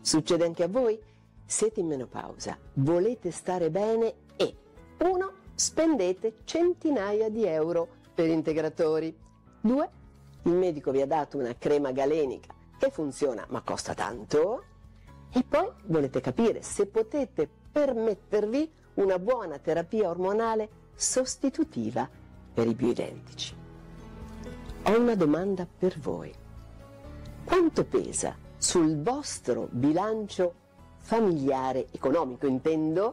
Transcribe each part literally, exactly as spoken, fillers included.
Succede anche a voi? Siete in menopausa, volete stare bene e uno, spendete centinaia di euro per integratori. due. Il medico vi ha dato una crema galenica che funziona ma costa tanto. E poi volete capire se potete permettervi una buona terapia ormonale sostitutiva per i bioidentici. Ho una domanda per voi. Quanto pesa sul vostro bilancio familiare, economico intendo,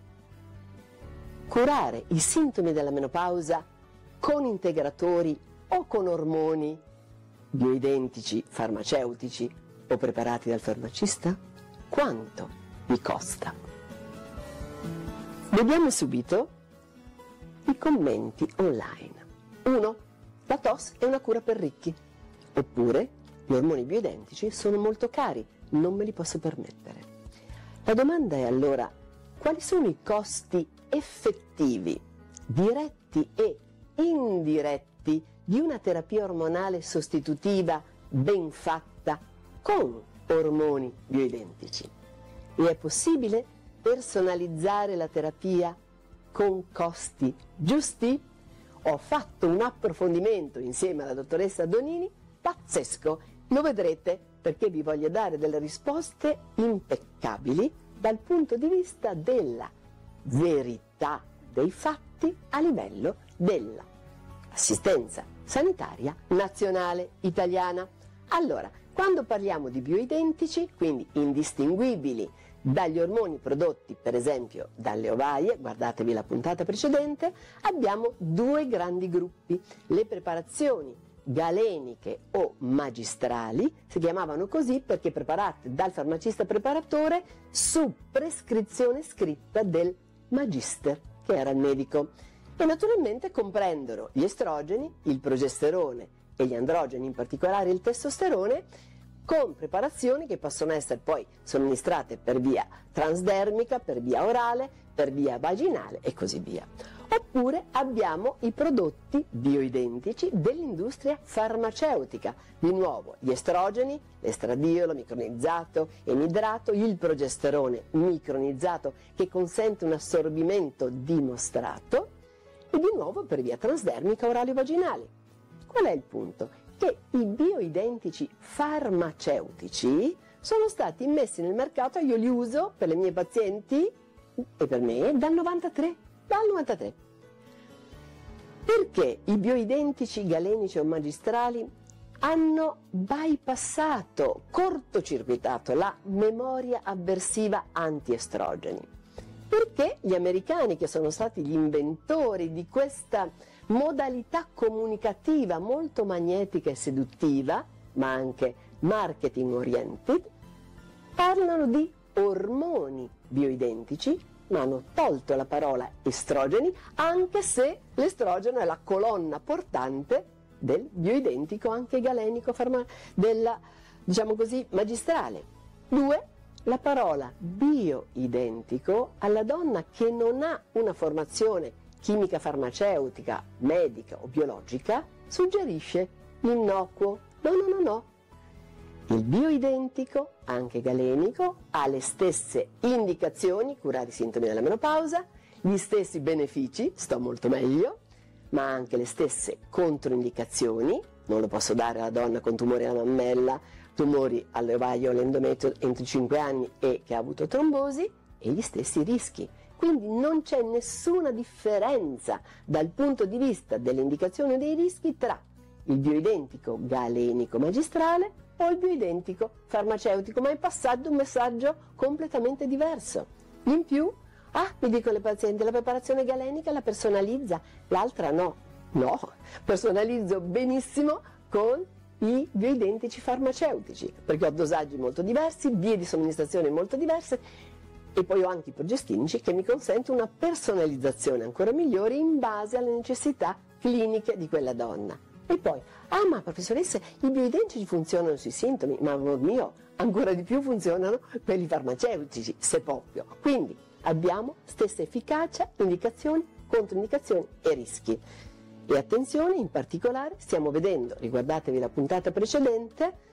curare i sintomi della menopausa con integratori o con ormoni bioidentici, farmaceutici o preparati dal farmacista? Quanto vi costa? Vediamo subito i commenti online. uno. La T O S è una cura per ricchi. Oppure, gli ormoni bioidentici sono molto cari, non me li posso permettere. La domanda è allora, quali sono i costi effettivi, diretti e indiretti, di una terapia ormonale sostitutiva ben fatta con ormoni bioidentici? E è possibile personalizzare la terapia con costi giusti? Ho fatto un approfondimento insieme alla dottoressa Donini pazzesco, lo vedrete, perché vi voglio dare delle risposte impeccabili dal punto di vista della verità dei fatti a livello dell'assistenza sanitaria nazionale italiana. Allora, quando parliamo di bioidentici, quindi indistinguibili dagli ormoni prodotti per esempio dalle ovaie, guardatevi la puntata precedente, abbiamo due grandi gruppi: le preparazioni galeniche o magistrali, si chiamavano così perché preparate dal farmacista preparatore su prescrizione scritta del magister, che era il medico, e naturalmente comprendono gli estrogeni, il progesterone e gli androgeni, in particolare il testosterone, con preparazioni che possono essere poi somministrate per via transdermica, per via orale, per via vaginale e così via. Oppure abbiamo i prodotti bioidentici dell'industria farmaceutica, di nuovo gli estrogeni, l'estradiolo micronizzato e midrato, il progesterone micronizzato che consente un assorbimento dimostrato, e di nuovo per via transdermica, orale o vaginale. Qual è il punto? Che i bioidentici farmaceutici sono stati immessi nel mercato, io li uso per le mie pazienti e per me dal novantatré, dal novantatré. Perché i bioidentici galenici o magistrali hanno bypassato, cortocircuitato la memoria avversiva antiestrogeni? Perché gli americani, che sono stati gli inventori di questa modalità comunicativa molto magnetica e seduttiva, ma anche marketing oriented, parlano di ormoni bioidentici, ma hanno tolto la parola estrogeni, anche se l'estrogeno è la colonna portante del bioidentico anche galenico farma, della, diciamo così, magistrale. Due, la parola bioidentico alla donna che non ha una formazione chimica farmaceutica, medica o biologica, suggerisce l'innocuo. No, no, no, no. Il bioidentico, anche galenico, ha le stesse indicazioni, curare i sintomi della menopausa, gli stessi benefici, sto molto meglio, ma anche le stesse controindicazioni. Non lo posso dare alla donna con tumori alla mammella, tumori alle ovaie o all'endometrio entro i cinque anni e che ha avuto trombosi, e gli stessi rischi. Quindi non c'è nessuna differenza dal punto di vista dell'indicazione dei rischi tra il bioidentico galenico magistrale o il bioidentico farmaceutico, ma è passato un messaggio completamente diverso. In più, ah, mi dicono le pazienti, la preparazione galenica la personalizza, l'altra no. No, personalizzo benissimo con i bioidentici farmaceutici, perché ho dosaggi molto diversi, vie di somministrazione molto diverse, e poi ho anche i progestinici che mi consentono una personalizzazione ancora migliore in base alle necessità cliniche di quella donna. E poi, ah ma professoressa, i bioidentici funzionano sui sintomi, ma amor mio, ancora di più funzionano per i farmaceutici, se proprio. Quindi abbiamo stessa efficacia, indicazioni, controindicazioni e rischi. E attenzione, in particolare stiamo vedendo, riguardatevi la puntata precedente,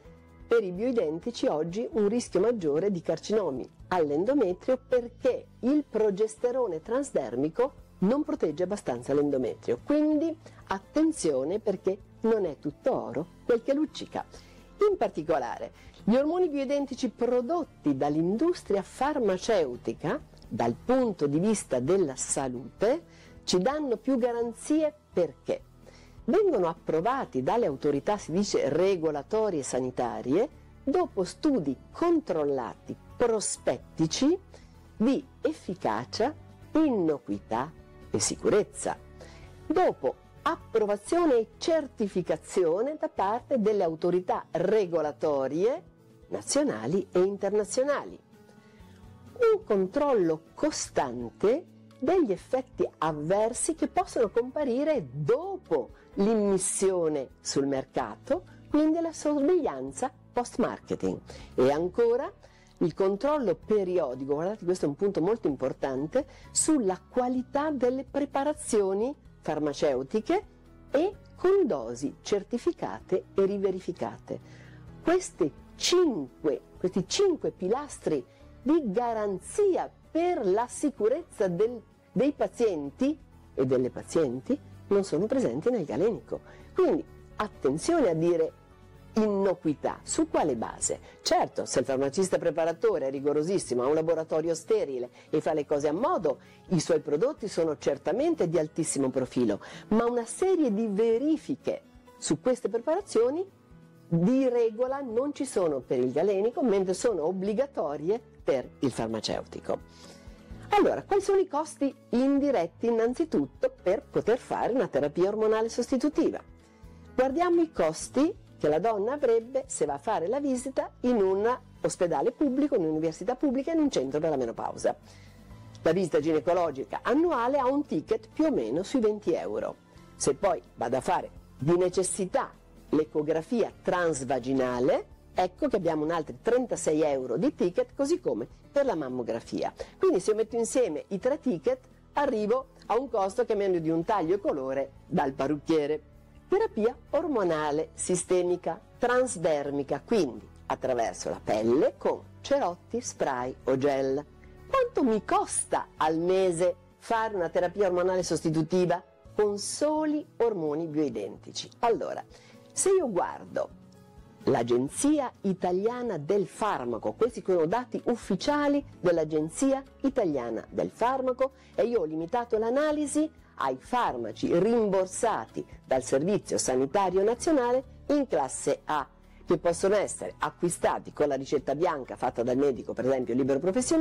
per i bioidentici oggi un rischio maggiore di carcinomi all'endometrio perché il progesterone transdermico non protegge abbastanza l'endometrio. Quindi attenzione, perché non è tutto oro quel che luccica. In particolare, gli ormoni bioidentici prodotti dall'industria farmaceutica, dal punto di vista della salute, ci danno più garanzie perché vengono approvati dalle autorità, si dice, regolatorie e sanitarie, dopo studi controllati prospettici di efficacia, innocuità e sicurezza, dopo approvazione e certificazione da parte delle autorità regolatorie nazionali e internazionali. Un controllo costante degli effetti avversi che possono comparire dopo l'immissione sul mercato, quindi la sorveglianza post-marketing. E ancora il controllo periodico, guardate, questo è un punto molto importante, sulla qualità delle preparazioni farmaceutiche e con dosi certificate e riverificate. Queste cinque, questi cinque pilastri di garanzia per la sicurezza del, dei pazienti e delle pazienti non sono presenti nel galenico. Quindi attenzione a dire innocuità. Su quale base? Certo, se il farmacista preparatore è rigorosissimo, ha un laboratorio sterile e fa le cose a modo, i suoi prodotti sono certamente di altissimo profilo, ma una serie di verifiche su queste preparazioni di regola non ci sono per il galenico, mentre sono obbligatorie per il farmaceutico. Allora, quali sono i costi indiretti innanzitutto per poter fare una terapia ormonale sostitutiva? Guardiamo i costi che la donna avrebbe se va a fare la visita in un ospedale pubblico, in un'università pubblica, in un centro per la menopausa. La visita ginecologica annuale ha un ticket più o meno sui venti euro. Se poi vado a fare di necessità l'ecografia transvaginale, ecco che abbiamo un altri trentasei euro di ticket, così come per la mammografia. Quindi se io metto insieme i tre ticket arrivo a un costo che è meno di un taglio e colore dal parrucchiere. Terapia ormonale sistemica transdermica, quindi attraverso la pelle con cerotti, spray o gel. Quanto mi costa al mese fare una terapia ormonale sostitutiva con soli ormoni bioidentici? Allora, se io guardo l'Agenzia Italiana del Farmaco, questi sono dati ufficiali dell'Agenzia Italiana del Farmaco, e io ho limitato l'analisi ai farmaci rimborsati dal Servizio Sanitario Nazionale in classe A, che possono essere acquistati con la ricetta bianca fatta dal medico, per esempio libero professionista,